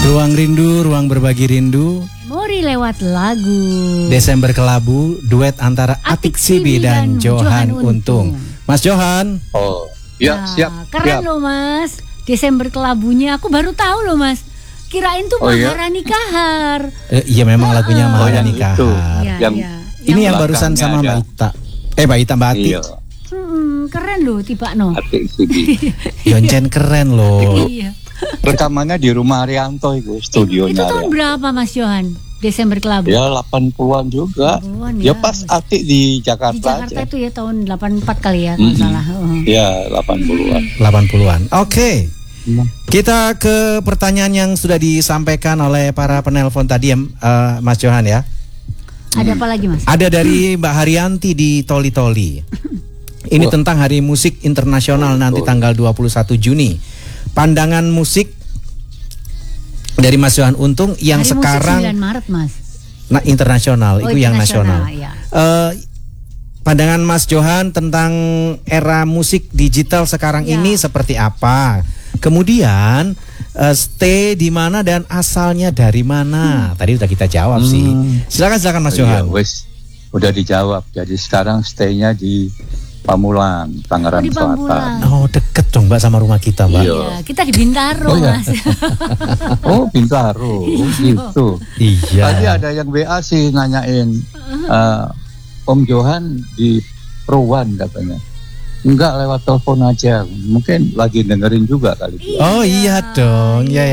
Ruang rindu, ruang berbagi rindu. Memori lewat lagu. Desember Kelabu, duet antara Atik Sibi dan Johan Untung. Mas Johan. Oh, ya, siap. Keren loh Mas. Desember Kelabunya aku baru tahu loh Mas. Kirain tuh Maharani Kahar. Iya memang lagunya Maharani Kahar. Ini yang barusan sama Mbak Ita. Mbak Ita, Mbak Ati. Iya. Keren loh tiba no. Atik Sibi. Yoncen keren loh. Iya. Rekamannya di rumah Arianto itu, studionya. Itu tahun berapa Mas Johan? Desember Kelabu? Ya 80-an juga. 80-an, ya pas Atik di Jakarta. Di Jakarta aja. itu ya tahun 84 kali ya kalau salah. Ya 80-an. 80-an. Oke. Kita ke pertanyaan yang sudah disampaikan oleh para penelpon tadi Mas Johan ya. Ada apa lagi Mas? Ada dari Mbak Haryanti di Toli-Toli. Ini tentang Hari Musik Internasional nanti tanggal 21 Juni. Pandangan musik dari Mas Johan Untung yang Hari sekarang musik 9 Maret Mas. Nah, internasional, itu yang nasional. Ya. Pandangan Mas Johan tentang era musik digital sekarang ini seperti apa? Kemudian stay di mana dan asalnya dari mana? Tadi udah kita jawab sih. Silakan Mas Johan. Udah dijawab. Jadi sekarang stay-nya di Pamulang, Tangerang Selatan. Oh, deket dong Mbak sama rumah kita, Mbak. Iya, kita di Bintaro, Mas. Oh, Bintaro, gitu. Iya. Tadi ada yang WA sih nanyain, Om Johan di Rowan katanya. Enggak, lewat telepon aja. Mungkin lagi dengerin juga kali. Oh iya dong. Ya.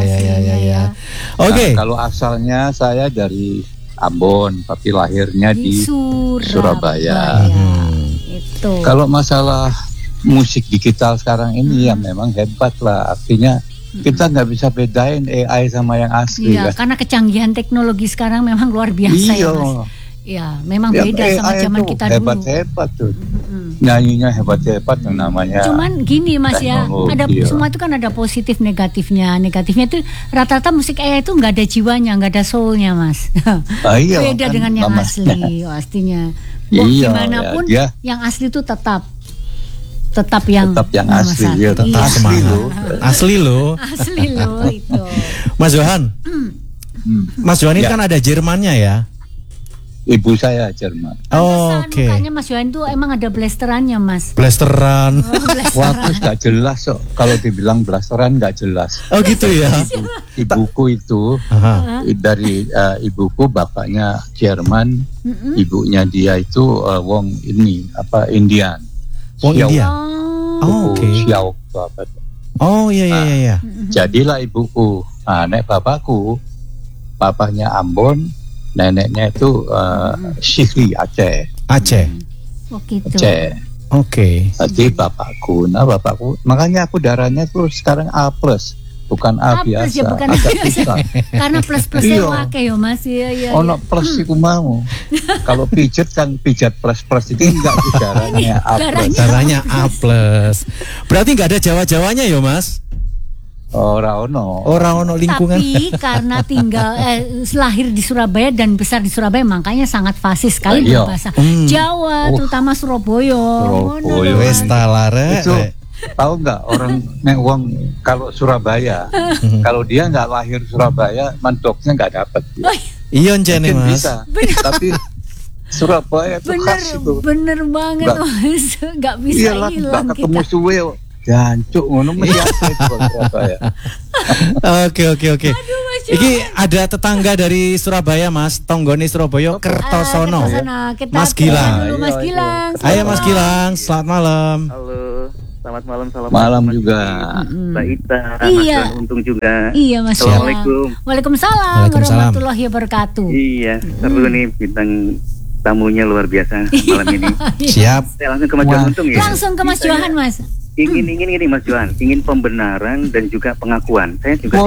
Oke. Kalau asalnya saya dari Ambon, tapi lahirnya di Surabaya. Kalau masalah musik digital sekarang ini ya memang hebat lah. Artinya kita nggak bisa bedain AI sama yang asli. Iya, karena kecanggihan teknologi sekarang memang luar biasa ya Mas. Iya, memang beda sama zaman kita dulu. Hebat-hebat tuh. Nyanyinya hebat-hebat tuh namanya. Cuman gini Mas ya, ada semua itu kan ada positif negatifnya. Negatifnya itu rata-rata musik AI itu nggak ada jiwanya, nggak ada soulnya Mas. Beda dengan yang asli pastinya. Gimana pun yang asli itu tetap yang asli, asli loh itu. Mas Johan, Mas Johan ini kan ada Jermannya ya. Ibu saya Jerman. Oke. Makanya Mas Johan tuh emang ada blasterannya Mas. Blasteran. Wah, terus gak jelas kok. Kalau dibilang blasteran gak jelas. Oh gitu ya. Ibuku itu dari ibuku bapaknya Jerman, ibunya dia itu wong ini Indian. Wong India. Oh, oke. Xiao apa? Oh iya. Jadilah ibuku. Nah, nek bapakku, bapaknya Ambon, neneknya itu Syihri Aceh. Oh gitu. Aceh. Oke. Jadi bapakku, makanya aku darahnya tuh sekarang A+, bukan A biasa. Ya, bukan karena plus-plusnya wakai ya Mas. Iya. Ono plus iku mau. Kalau pijat kan pijat plus itu enggak darahnya A+. Darahnya A+. Berarti enggak ada Jawa-Jawanya ya Mas? Orang ono lingkungan. Tapi karena tinggal lahir di Surabaya dan besar di Surabaya, makanya sangat fasih sekali berbahasa Jawa, terutama Surabaya. Wes talare. Itu tahu nggak orang wong kalau Surabaya, kalau dia nggak lahir Surabaya, mantoknya nggak dapat. Iya jene Mas. Bisa. Tapi Surabaya itu khas itu. Bener banget Mas, nggak bisa hilang kita. Ketemu suwe. Jancuk ngono mesti Surabaya. Oke. Iki ada tetangga dari Surabaya Mas, tonggone Surabaya Kertosono. Mas Gilang. Mas Gilang. Ayo Mas Gilang, selamat malam. Halo, selamat malam. Malam juga. Mbak Ita, Mas Johan Untung juga. Iya Mas. Assalamualaikum. Waalaikumsalam warahmatullahi wabarakatuh. Iya, seru nih bintang tamunya luar biasa malam ini. Siap. Saya langsung ke Mas Johan Untung ya. Langsung ke Mas Johan Mas. Ingin ini Mas Johan, ingin pembenaran dan juga pengakuan. Saya juga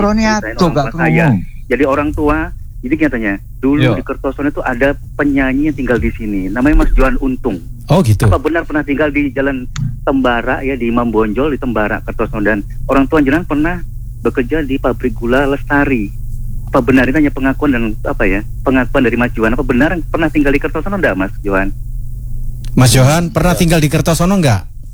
jadi orang tua. Jadi katanya dulu di Kertosono itu ada penyanyi yang tinggal di sini, namanya Mas Johan Untung. Oh gitu. Apa benar pernah tinggal di Jalan Tembara ya, di Imam Bonjol di Tembara Kertosono, dan orang tua jenengan pernah bekerja di pabrik gula Lestari. Apa benar itu hanya pengakuan dan pengakuan dari Mas Johan? Apa benar pernah tinggal di Kertosono enggak Mas Johan? Mas Johan pernah tinggal di Kertosono enggak?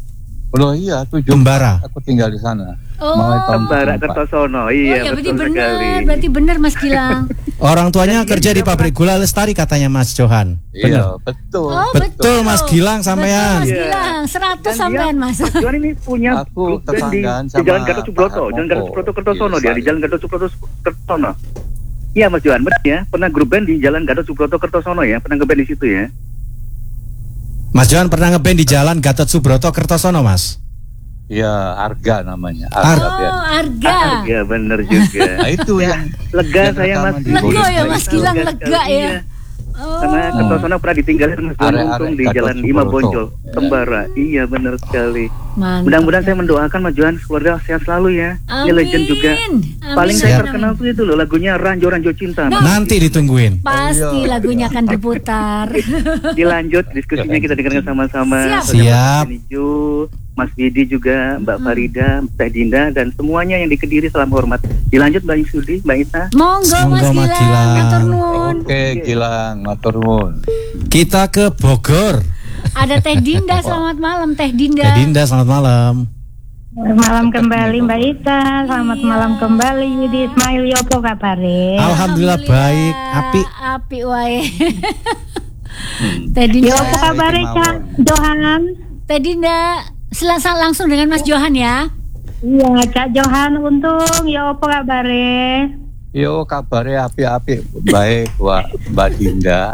Oh iya, 7 Tembara. Aku tinggal di sana. Tembara Kertosono. Iya, berarti betul sekali. Berarti benar Mas Gilang. Orang tuanya kerja di pabrik gula Lestari katanya Mas Johan. Iya, betul. Betul Mas Gilang sampean. Mas Gilang, 100 sampean Mas. Johan ini punya aku di Jalan Gatot Subroto, Jalan Gatot Subroto Kertosono dia di Jalan Gatot Subroto Kertosono. Iya Mas Johan, benar ya. Pernah grup band di Jalan Gatot Subroto Kertosono ya, pernah ngeband di situ ya. Mas Johan pernah ngeband di Jalan Gatot Subroto Kertosono, Mas? Iya, Arga namanya. Arga. Arga, bener juga. Nah, itu yang lega saya Mas. Lega ya Mas Gilang, lega ya. Karena Kertosono pernah ditinggalin Mas Johan Untung di Jalan Ima Bonjol, Tembara. Iya benar sekali. Mudah-mudahan saya mendoakan Mas Johan keluarga sehat selalu ya. Ini legend juga. Paling saya terkenal tuh itu loh lagunya Ranjo Cinta. Nanti ditungguin. Pasti lagunya akan diputar. Dilanjut diskusinya kita dengarkan sama-sama. Siap. Mas Widi juga, Mbak Farida, Teh Dinda dan semuanya yang di Kediri salam hormat. Dilanjut Mbak Sudi, Mbak Ita. Monggo Mas Gilang. Matur nuwun. Oke, Gilang, matur nuwun. Kita ke Bogor. Ada Teh Dinda, selamat malam Teh Dinda. Teh Dinda, selamat malam. Malam kembali Mbak Ita, selamat malam kembali Widi Ismail, yopo kabare? Alhamdulillah baik, api wae. Teh Dinda. Yopo kabare Cak Johan? Teh Dinda, langsung dengan Mas Johan ya. Iya, Cak Johan Untung, yopo kabare? Yo kabare api-api baik Mbak Dinda.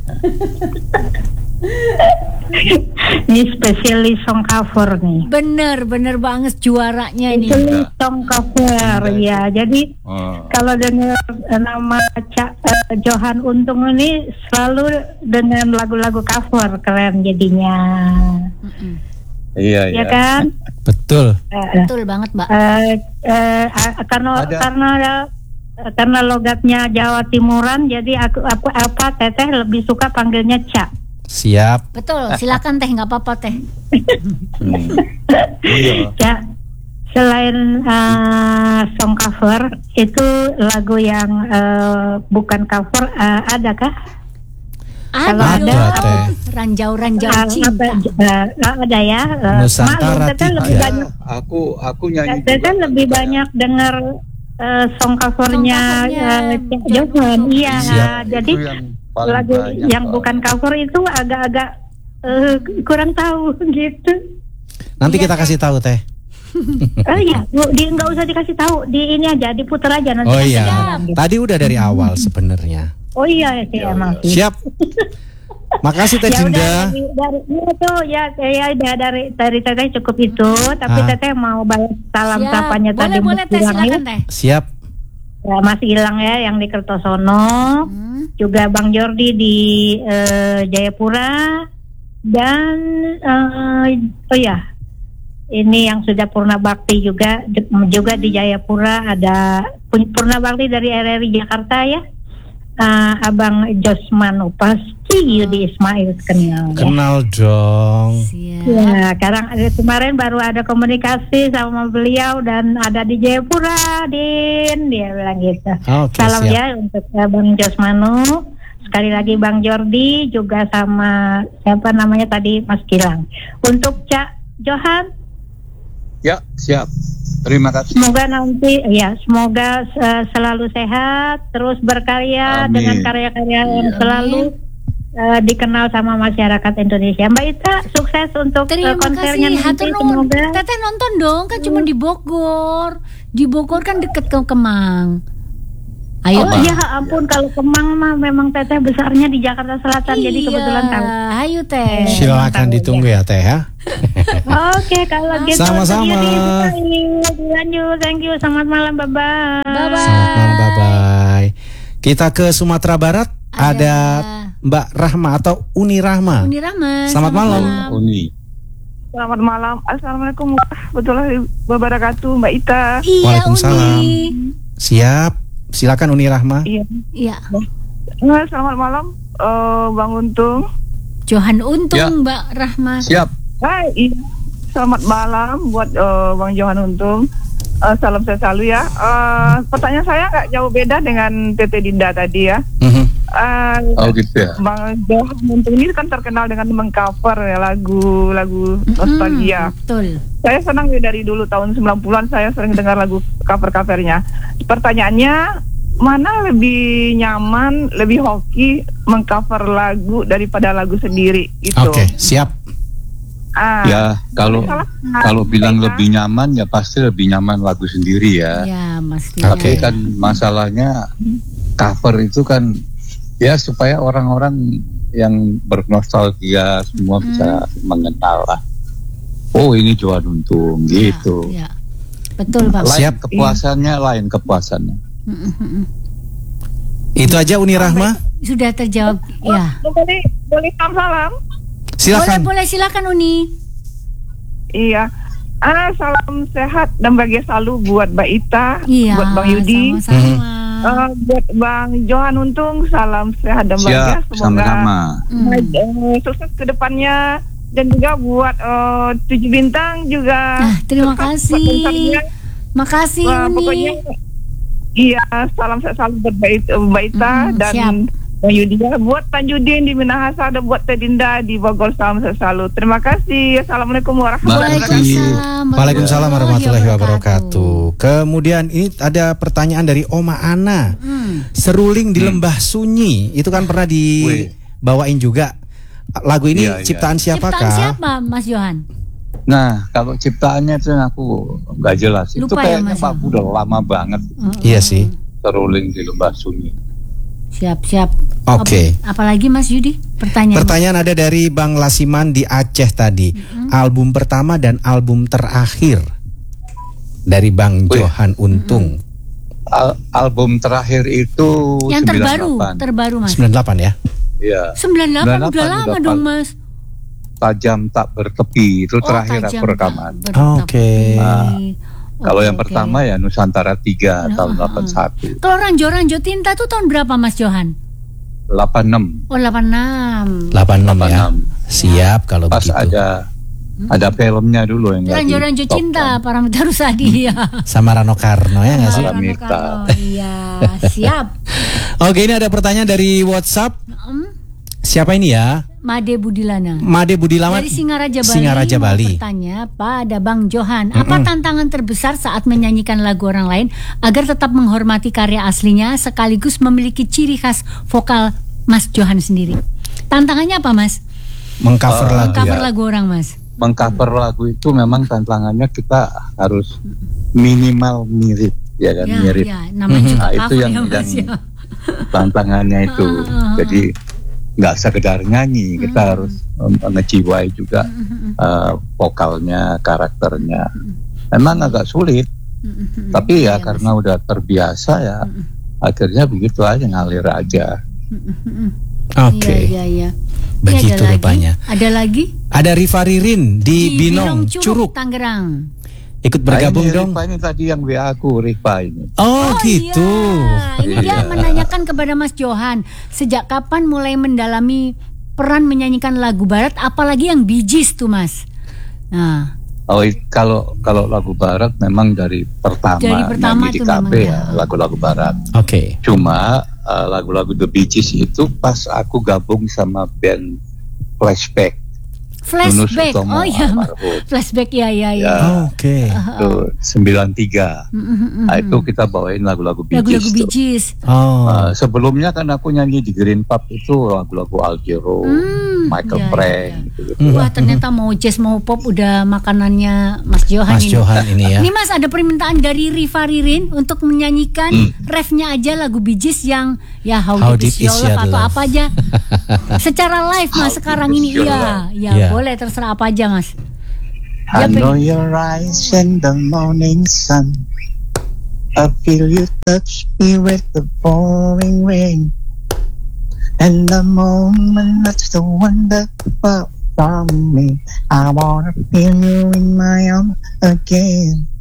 Ini spesialis song cover nih. Bener banget juaranya ini. Spesialis song cover ya. Jadi kalau dengar nama Cak Johan Untung ini selalu dengan lagu-lagu cover, keren jadinya. Iya ya kan? Betul. Betul banget Mbak. Karena logatnya Jawa Timuran, jadi aku Teteh lebih suka panggilnya Cak. Siap. Betul, silakan Teh, nggak apa-apa Teh. Ya, selain song cover, itu lagu yang bukan cover, adakah? Ada Ranjau Cinta. Ada ya. Nusantara Teteh lebih banyak. Aku nyanyi. Teteh lebih banyak dengar song covernya Johan. Iya, jadi lagu yang bukan cover itu agak-agak kurang tahu gitu. Nanti kita kasih tahu Teh. Oh iya, nggak usah dikasih tahu, di ini aja diputar aja nanti. Oh iya, tadi udah dari awal sebenarnya. Oh iya sih emang. Siap. Makasih Teh Dinda. Dari Teteh cukup itu, tapi Teteh mau balas salam sapanya tadi. Boleh Teh, silakan Teh. Siap. Ya, Mas Gilang ya yang di Kertosono, juga Bang Jordi di Jayapura, dan ini yang sudah Purna Bakti juga di Jayapura, ada Purna Bakti dari RRI Jakarta ya. Abang Josman pasti Yudi Ismail kenal dong. Ya, kemarin baru ada komunikasi sama beliau dan ada di Jayapura, Din, dia bilang gitu. Salam siap. Ya untuk Bang Josmanu, sekali lagi Bang Jordi, juga sama siapa namanya tadi Mas Gilang. Untuk Cak Johan. Ya, siap. Terima kasih. Semoga selalu sehat, terus berkarya. Amin. Dengan karya-karya yang selalu dikenal sama masyarakat Indonesia. Mbak Ita, sukses untuk konsernya nanti. Semoga. Teteh nonton dong, kan cuma di Bogor. Di Bogor kan deket ke Kemang. Ayo. Oh iya ampun, kalau Kemang mah memang Teteh besarnya di Jakarta Selatan, jadi kebetulan tahu. Ayo Teh. Silakan ditunggu ya Teh ya. Oke, kalau gitu. Sama-sama. Lanjut, thank you. Selamat malam, bye-bye. Selamat malam, bye-bye. Kita ke Sumatera Barat. Ada Mbak Rahma atau Uni Rahma. Selamat malam. Uni. Selamat malam. Assalamualaikum warahmatullahi wabarakatuh, Mbak Ita. Waalaikumsalam. Siap. Silakan Uni Rahma. Iya. Selamat malam, Bang Untung. Johan Untung, ya. Mbak Rahma. Siap. Hai, selamat malam buat Bang Johan Untung. Salam sehat selalu ya. Pertanyaan saya nggak jauh beda dengan Tete Dinda tadi ya. gitu ya. Bang Johan Untung ini kan terkenal dengan mengcover ya lagu-lagu nostalgia. Betul. Saya senang ya dari dulu tahun 90-an saya sering dengar lagu cover-covernya. Pertanyaannya, mana lebih nyaman, lebih hoki mengcover lagu daripada lagu sendiri itu? Oke, siap. Ya, kalau bilang lebih nyaman ya pasti lebih nyaman lagu sendiri ya. Ya, Mas. Tapi kan masalahnya cover itu kan ya supaya orang-orang yang bernostalgia semua bisa mengenal lah. Oh, ini Johan Untung gitu. Ya. Betul, Bang. Siap. Lain kepuasannya. Itu aja Uni Rahma. Sudah terjawab. Ya. Boleh salam. Silakan. Boleh silakan Uni. Iya. Salam sehat dan bahagia selalu buat Mbak Ita, buat Bang Yudi. Sama-sama. Buat Bang Johan Untung, salam sehat dan bahagia. Semoga sukses ke depannya. Dan juga buat 7 bintang juga. Terima kasih. Makasih Uni. Pokoknya iya, salam sehat selalu buat Mbak Ita dan Bang Yudi. Buat Tanjudin di Minahasa dan buat Tedinda di Bogor, salam sehat selalu. Terima kasih. Assalamualaikum warahmatullahi wabarakatuh. Waalaikumsalam warahmatullahi wabarakatuh. Kemudian ini ada pertanyaan dari Oma Ana. Seruling di Lembah Sunyi itu kan pernah dibawain juga. Lagu ini ciptaan siapakah? Ciptaan siapa, Mas Johan? Nah, kalau ciptaannya itu aku nggak jelas. Lupa itu kayaknya ya, Pak udah lama banget. Iya sih. Seruling di Lembah Sunyi. Siap. Oke. Apalagi Mas Yudi? Pertanyaan ada dari Bang Lasiman di Aceh tadi. Album pertama dan album terakhir dari Bang Johan Untung. Album terakhir itu yang 98. terbaru Mas. 98 ya? Iya. 98 udah lama dong Mas. Tajam tak bertepi itu terakhir aku rekaman. Oke. Kalau yang pertama ya Nusantara 3 tahun 81. Kalau Ranjo Tinta tuh tahun berapa Mas Johan? 86. Oh 86 ya. Siap kalau pas begitu. Ada filmnya dulu yang Ranjo Cinta Paramita Rusadi ya. Sama Rano Karno ya nggak sih? Iya, siap. Oke, ini ada pertanyaan dari WhatsApp. Siapa ini ya? Made Budilana dari Singaraja Bali. Bertanya pada Bang Johan, apa tantangan terbesar saat menyanyikan lagu orang lain agar tetap menghormati karya aslinya sekaligus memiliki ciri khas vokal Mas Johan sendiri? Tantangannya apa Mas? Mengcover lagu orang Mas. Mengcover lagu itu memang tantangannya kita harus minimal mirip ya kan, mirip. Ya, namanya juga itu yang tantangannya itu. Jadi nggak sekedar nyanyi, kita harus ngejiwai juga vokalnya, karakternya. Memang agak sulit, tapi ya karena udah terbiasa ya, akhirnya begitu aja, ngalir aja. Oke. Iya. Begitu rupanya. Ada lagi? Ada Rifa Ririn di Binong, Curug, Tangerang. Ikut bergabung dong. Rifa ini tadi yang WA aku, Rifa ini. Oh gitu. Ini dia menanyakan kepada Mas Johan, sejak kapan mulai mendalami peran menyanyikan lagu barat, apalagi yang Bee Gees tuh Mas? Nah. Oh, kalau lagu barat memang dari pertama nyanyi di KB ya, lagu-lagu barat. Oke. Cuma lagu-lagu The Bee Gees itu pas aku gabung sama band Flashback. Oh iya, Flashback ya. Oke. Itu 93. Nah, itu kita bawain lagu-lagu Bee Gees. Sebelumnya kan aku nyanyi di Green Pub itu lagu-lagu Al Jarreau, Michael Frank gitu. Wah, ternyata mau jazz mau pop udah makanannya Mas Johan ini ya. Ini Mas ada permintaan dari Rifa Ririn untuk menyanyikan refnya aja lagu Bee Gees yang ya How Deep Is Your Love atau apa aja. Secara live Mas sekarang ini ya. Boleh terserah apa aja Mas. I know your eyes in the morning sun. I feel you touch me with the pouring rain. And the moment that's the one that fell from me, I wanna feel you in my arms again.